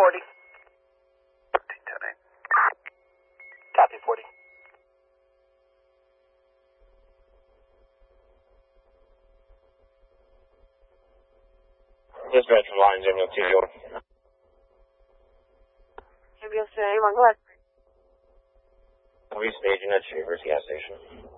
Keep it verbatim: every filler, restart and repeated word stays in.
forty. ten eight. Copy, forty. Dispatch from Lions, Emil two zero. Emil two, anyone, go ahead. Police station at Shavers gas station.